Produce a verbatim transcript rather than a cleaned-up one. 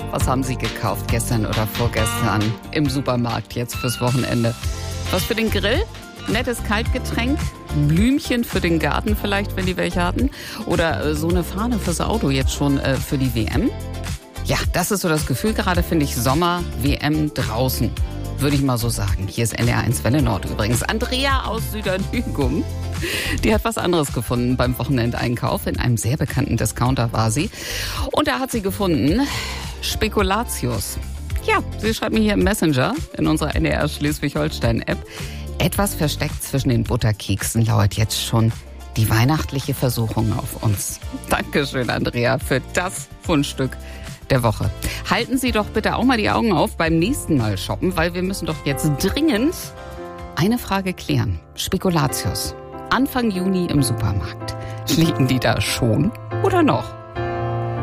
Was haben Sie gekauft gestern oder vorgestern im Supermarkt jetzt fürs Wochenende? Was für den Grill? Nettes Kaltgetränk? Blümchen für den Garten vielleicht, wenn die welche hatten? Oder äh, so eine Fahne fürs Auto jetzt schon äh, für die W M? Ja, das ist so das Gefühl gerade, finde ich, Sommer, W M draußen. Würde ich mal so sagen. Hier ist N D R eins Welle Nord übrigens. Andrea aus Südernügum. Die hat was anderes gefunden beim Wochenendeinkauf. In einem sehr bekannten Discounter war sie. Und da hat sie gefunden Spekulatius. Ja, sie schreibt mir hier im Messenger in unserer N D R Schleswig-Holstein-App. Etwas versteckt zwischen den Butterkeksen lauert jetzt schon die weihnachtliche Versuchung auf uns. Dankeschön, Andrea, für das Fundstück der Woche. Halten Sie doch bitte auch mal die Augen auf beim nächsten Mal shoppen, weil wir müssen doch jetzt dringend eine Frage klären. Spekulatius. Anfang Juni im Supermarkt. Liegen die da schon oder noch?